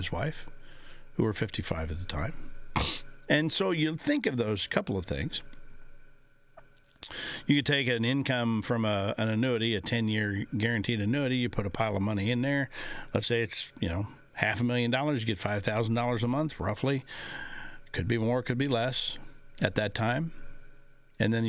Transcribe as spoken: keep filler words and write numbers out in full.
his wife, who were fifty-five at the time. And so you think of those couple of things. You could take an income from a, an annuity, a ten-year guaranteed annuity. You put a pile of money in there. Let's say it's, you know, half a million dollars. You get five thousand dollars a month, roughly. Could be more, could be less at that time. And then